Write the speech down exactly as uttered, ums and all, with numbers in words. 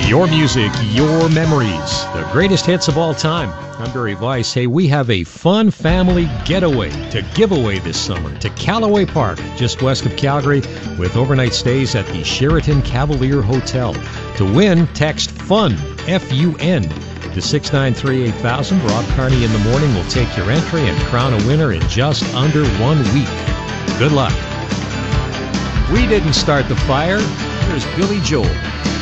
Your music, your memories, the greatest hits of all time. I'm Barry Weiss. Hey, we have a fun family getaway to give away this summer to Callaway Park, just west of Calgary, with overnight stays at the Sheraton Cavalier Hotel. To win, text FUN, F U N, to six nine three eight thousand. Rob Carney in the morning will take your entry and crown a winner in just under one week. Good luck. We didn't start the fire. Here's Billy Joel.